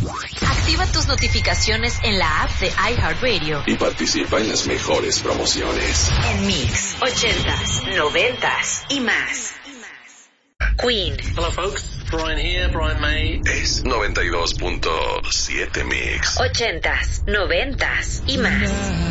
Activa tus notificaciones en la app de iHeartRadio y participa en las mejores promociones. En Mix, 80s, 90s y más. Queen. Hello folks, Brian here, Brian May. Es 92.7 Mix. 80s, 90s y más.